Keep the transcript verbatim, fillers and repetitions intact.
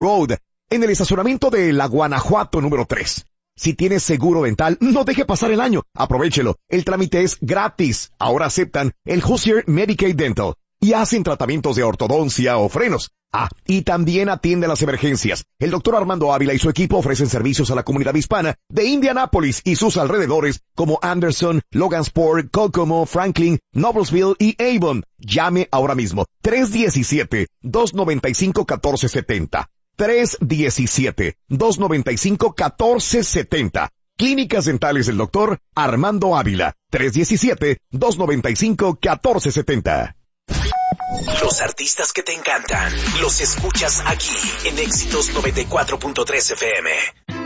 Road, en el estacionamiento de la Guanajuato número tres. Si tienes seguro dental, no deje pasar el año. Aprovéchelo. El trámite es gratis. Ahora aceptan el Hoosier Medicaid Dental y hacen tratamientos de ortodoncia o frenos. Ah, y también atiende las emergencias. El doctor Armando Ávila y su equipo ofrecen servicios a la comunidad hispana de Indianápolis y sus alrededores como Anderson, Logansport, Kokomo, Franklin, Noblesville y Avon. Llame ahora mismo. tres diecisiete, dos noventa y cinco, catorce setenta. tres diecisiete, dos noventa y cinco, catorce setenta. Clínicas Dentales del doctor Armando Ávila. tres diecisiete, dos noventa y cinco, catorce setenta. Los artistas que te encantan, los escuchas aquí en Éxitos noventa y cuatro punto tres F M.